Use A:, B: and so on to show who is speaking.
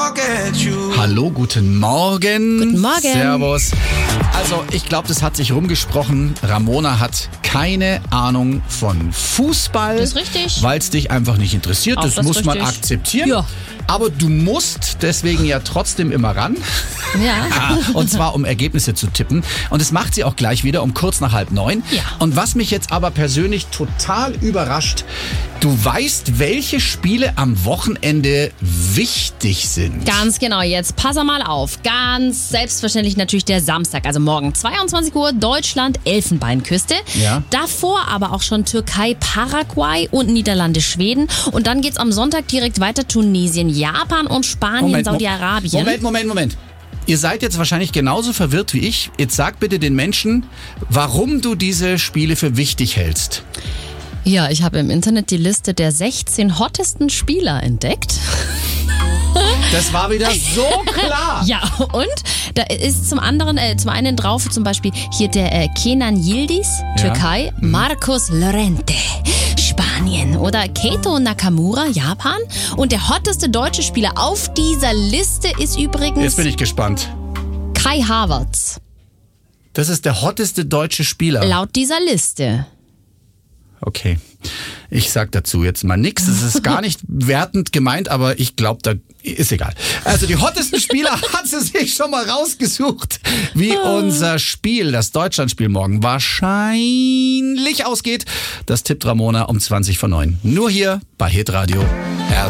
A: Hallo, guten Morgen.
B: Guten Morgen.
A: Servus. Also, ich glaube, das hat sich rumgesprochen. Ramona hat keine Ahnung von Fußball.
B: Das ist richtig.
A: Weil es dich einfach nicht interessiert.
B: Auch
A: Das
B: das
A: muss man
B: richtig.
A: akzeptieren.
B: Ja.
A: Aber du musst deswegen ja trotzdem immer ran.
B: Ja.
A: Und zwar, um Ergebnisse zu tippen. Und das macht sie auch gleich wieder um kurz nach 8:30.
B: Ja.
A: Und was mich jetzt aber persönlich total überrascht, du weißt, welche Spiele am Wochenende wichtig sind.
B: Ganz genau, jetzt pass mal auf. Ganz selbstverständlich natürlich der Samstag, also morgen 22 Uhr, Deutschland, Elfenbeinküste.
A: Ja.
B: Davor aber auch schon Türkei, Paraguay und Niederlande, Schweden. Und dann geht's am Sonntag direkt weiter Tunesien, Japan und Spanien, Saudi-Arabien.
A: Moment. Ihr seid jetzt wahrscheinlich genauso verwirrt wie ich. Jetzt sag bitte den Menschen, warum du diese Spiele für wichtig hältst.
B: Ja, ich habe im Internet die Liste der 16 hottesten Spieler entdeckt.
A: Das war wieder so klar.
B: Ja, und da ist zum einen drauf zum Beispiel hier der Kenan Yildiz, Türkei, Marcos Llorente, Spanien oder Keito Nakamura, Japan. Und der hotteste deutsche Spieler auf dieser Liste ist übrigens
A: Jetzt bin ich gespannt.
B: Kai Havertz.
A: Das ist der hotteste deutsche Spieler.
B: Laut dieser Liste.
A: Okay. Ich sag dazu jetzt mal nichts. Das ist gar nicht wertend gemeint, aber ich glaube, da ist egal. Also die hottesten Spieler hat sie sich schon mal rausgesucht. Wie unser Spiel, das Deutschlandspiel morgen wahrscheinlich ausgeht, das tippt Ramona um 8:20. Nur hier bei Hitradio.